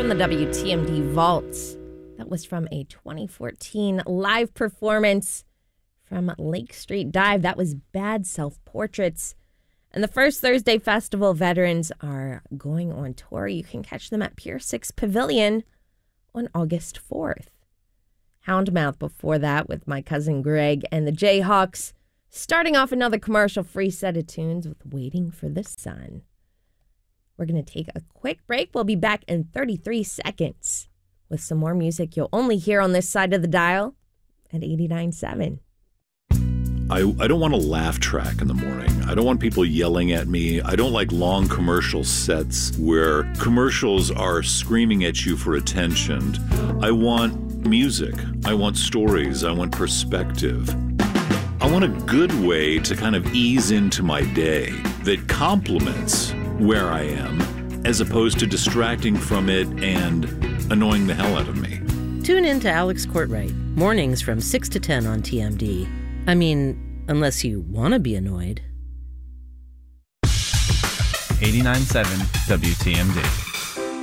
from the WTMD Vault. That was from a 2014 live performance from Lake Street Dive. That was Bad Self-Portraits. And the First Thursday Festival veterans are going on tour. You can catch them at Pier 6 Pavilion on August 4th. Houndmouth before that with My Cousin Greg and the Jayhawks. Starting off another commercial-free set of tunes with Waiting for the Sun. We're going to take a quick break. We'll be back in 33 seconds with some more music you'll only hear on this side of the dial at 89.7. I don't want a laugh track in the morning. I don't want people yelling at me. I don't like long commercial sets where commercials are screaming at you for attention. I want music. I want stories. I want perspective. I want a good way to kind of ease into my day that complements where I am as opposed to distracting from it and annoying the hell out of me. Tune in to Alex Courtwright, mornings from 6 to 10 on TMD. I mean, unless you want to be annoyed. 89.7 WTMD.